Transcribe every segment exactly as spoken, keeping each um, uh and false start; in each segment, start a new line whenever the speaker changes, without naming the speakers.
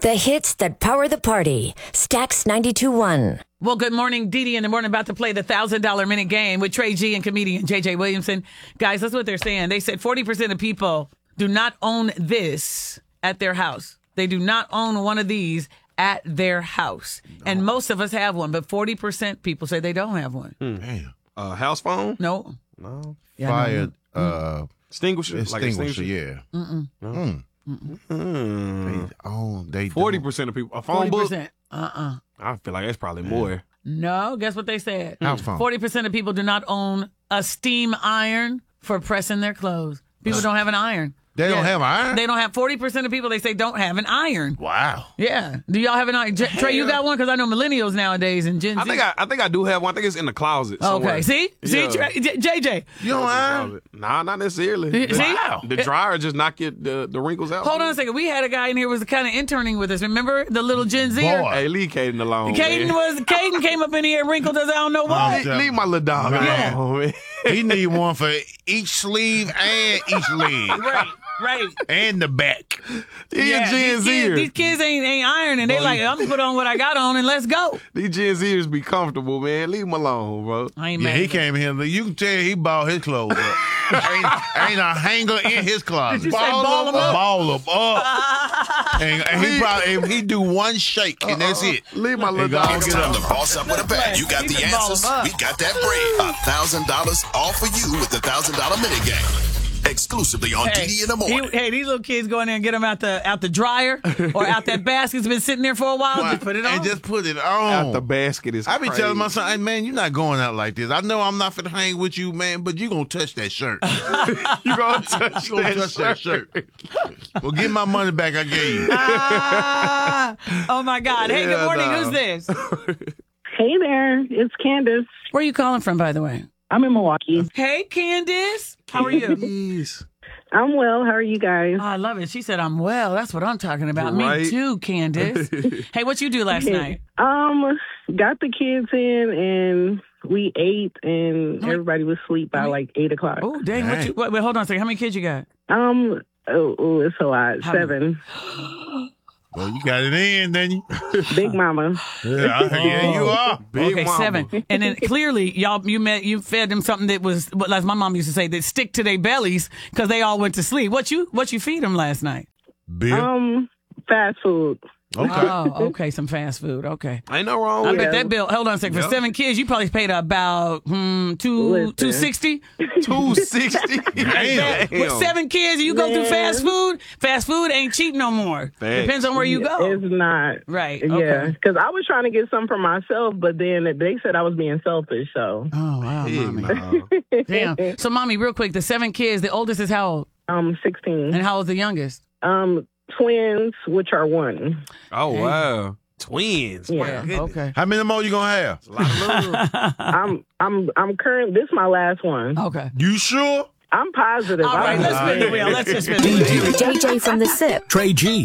The hits that power the party. Stax ninety-two point one.
Well, good morning, Dee Dee in the morning, about to play the one thousand dollars minute game with Trey G and comedian J J Williamson. Guys, that's what they're saying. They said forty percent of people do not own this at their house. They do not own one of these at their house. No. And most of us have one, but forty percent people say they don't have one.
Hmm. Damn. Uh, house phone?
No.
No.
Yeah, Fire, no. uh,
extinguisher?
Like extinguisher, yeah.
Mm-mm.
No. Mm. Mm. They own, they
forty percent of people. A phone
forty percent.
book?
Uh-uh.
I feel like that's probably more.
No, guess what they said?
House phone.
forty percent of people do not own a steam iron for pressing their clothes. People don't have an iron.
They
yeah.
don't have an iron?
They don't have forty percent of people, they say, don't have an iron.
Wow.
Yeah. Do y'all have an iron? J- Trey, you got one? Because I know millennials nowadays and Gen Z.
I think I, I think I do have one. I think it's in the closet somewhere.
Okay. See? See,
Yeah.
Trey, J- J J.
You don't iron?
Nah, not necessarily.
See?
Wow. The dryer just knock it, the, the wrinkles out.
Hold on a second. We had a guy in here who was kind of interning with us. Remember the little Gen Z?
Hey, leave Caden alone.
Caden
man.
was Caden came up in here and wrinkled us. I don't know why.
Leave, leave my little dog
Man.
alone, man.
He need one for each sleeve and each leg.
Right. Right.
And the back.
These
Yeah,
Gen
these, kids,
Zers.
these kids ain't ain't ironing. They like, I'm gonna put on what I got on and let's go.
These Gen Zers be comfortable, man. Leave them alone, bro.
I ain't
Yeah,
mad.
he came here. You can tell he balled his clothes up. ain't, ain't a hanger in his closet.
Did you say ball 'em up?
Ball 'em up. and, and he probably if he do one shake and that's it.
Leave my little
He gonna
dog
get
alone.
up.
The boss up with a bag. You got
He
the
can ball
answers.
'em up.
We got that bread. A thousand dollars all for you with the thousand dollar minute game. Exclusively on
Hey,
Dee Dee in the morning.
he- hey, these little kids go in there and get them out the out the dryer or out that basket's been sitting there for a while. Just put it on.
And just put it on.
Out the basket is
I be
crazy.
telling my son, hey, man, you're not going out like this. I know I'm not finna hang with you, man, but you gonna touch that shirt.
you gonna touch,
You gonna
that,
touch that shirt. Well, get my money back I gave you.
Ah, oh my God! Hey, good
Yeah,
morning.
no.
Who's this?
Hey there, it's Candace.
Where are you calling from, by the way?
I'm in Milwaukee.
Hey, Candace. How are you?
Jeez.
I'm well. How are you guys?
Oh, I love it. She said, I'm well. That's what I'm talking about.
Right.
Me too, Candace. Hey, what you do last night?
Um, got the kids in and we ate and everybody was asleep by like eight o'clock.
Oh, dang. What
Dang.
you, wait, wait, hold on a second. How many kids you got?
Um, oh, oh it's a lot.
How
Seven.
Well, you got it in, didn't you?
Big mama.
Yeah, I- yeah, you are.
Big
Okay,
mama.
seven. And then clearly, y'all, you met, you fed them something that was, what, as my mom used to say, that stick to their bellies because they all went to sleep. What you, what you feed them last night?
Beer.
Um, fast food.
Okay.
Oh, okay, some fast food. Okay.
Ain't no wrong
I
with
bet
that.
that bill. Hold on a second. For
Yep.
seven kids, you probably paid about hmm, two
Listen.
two sixty.
two sixty.
Damn.
With seven kids, you go through
Man.
fast food. Fast food ain't cheap no more.
Facts.
Depends on where you go.
It's not.
Right.
Yeah,
Okay.
because I was trying to get some for myself, but then they said I was being selfish, so.
Oh wow,
Big
mommy.
no.
Damn. So, mommy, real quick, the seven kids. The oldest is how old,
Um, sixteen.
and how old's the youngest?
Um, twins, which are one.
Oh, wow. Twins. My
Yeah.
goodness.
Okay.
How many more you gonna have?
A lot of love.
I'm, I'm, I'm current. This is my last one.
Okay.
You sure?
I'm positive.
All right,
I'm-
let's spin the wheel. Let's just spin the wheel.
J J from the S I P.
Trey G.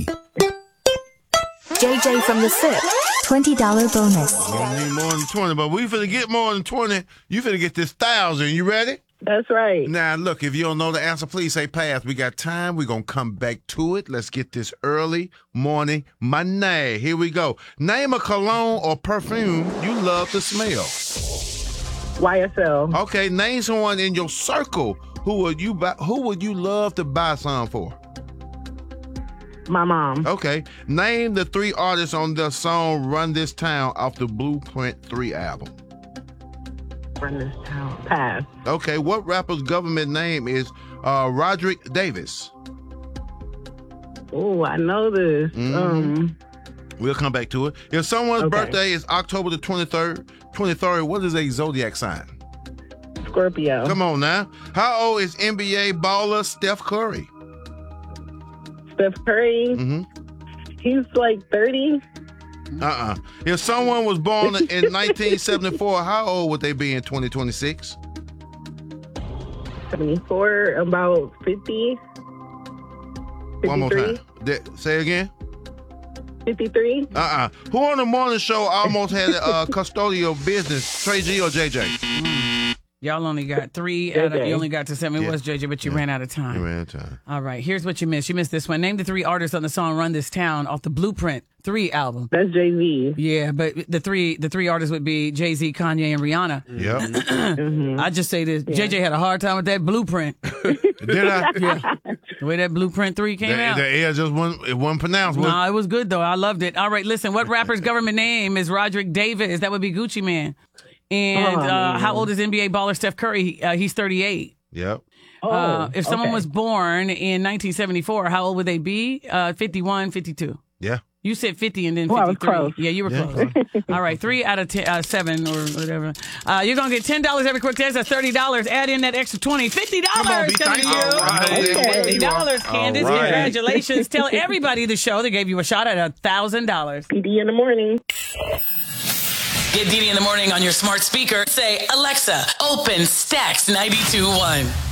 J J from the S I P. twenty dollars bonus.
You don't need more than twenty, but we finna get more than twenty. You finna get this thousand. You ready?
That's right.
Now, look, if you don't know the answer, please say pass. We got time. We're going to come back to it. Let's get this early morning money. Here we go. Name a cologne or perfume you love to smell.
Y S L.
Okay, name someone in your circle who would you buy, who would you love to buy some for?
My mom.
Okay, name the three artists on the song Run This Town off the Blueprint three album.
Run this town. Pass.
Okay, what rapper's government name is uh, Roderick Davis?
Oh, I know this.
Mhm.
Um,
We'll come back to it. If someone's
Okay.
birthday is October the twenty-third, twenty-third, what is a zodiac sign?
Scorpio.
Come on now. How old is N B A baller Steph Curry?
Steph Curry.
Mm-hmm.
He's like thirty.
Uh-uh. If someone was born in nineteen seventy-four, how old would they be in twenty twenty-six?
seventy-four, about fifty.
One more time.
fifty-three.
Th- Say again.
fifty-three.
Uh-uh. Who on the morning show almost had a uh, custodial business? Trey G or J J?
Y'all only got three out of,
J J.
you only got to seven. It
Yeah.
was J J, but you
Yeah.
ran out of time.
You ran out of time.
All right, here's what you missed. You missed this one. Name the three artists on the song Run This Town off the Blueprint three album.
That's Jay-Z.
Yeah, but the three the three artists would be Jay-Z, Kanye, and Rihanna.
Yep.
I just say this. J J had a hard time with that Blueprint.
Did I?
Yeah. The way that Blueprint three came
The,
out.
the air just wasn't, it wasn't pronounced. was it?
No, it was good, though. I loved it. All right, listen. What rapper's government name is Roderick Davis? That would be Gucci Man. And
Oh,
uh,
man.
how old is N B A baller Steph Curry? Uh, he's thirty-eight.
Yep.
Oh,
Uh, if someone
okay.
was born in nineteen seventy-four, how old would they be? Uh, fifty-one, fifty-two.
Yeah.
You said fifty and then
Well, I was
fifty-three.
close.
Yeah, you were
Yeah.
close. All right, three out of ten, uh, seven or whatever. Uh, you're going to get ten dollars every quick test. That's thirty dollars. Add in that extra twenty. fifty dollars
Come on, B.
coming to
Thank
you.
you. All right.
Okay.
fifty dollars,
All
Candace.
right.
Congratulations. Tell everybody the show. They gave you a shot at one thousand dollars.
P D in the morning.
Get Dee Dee in the morning on your smart speaker. Say, Alexa, open Stacks ninety-two point one.